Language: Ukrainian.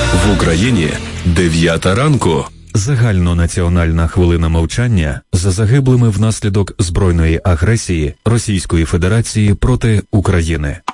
В Україні 9 ранку. Загальнонаціональна хвилина мовчання за загиблими внаслідок збройної агресії Російської Федерації проти України.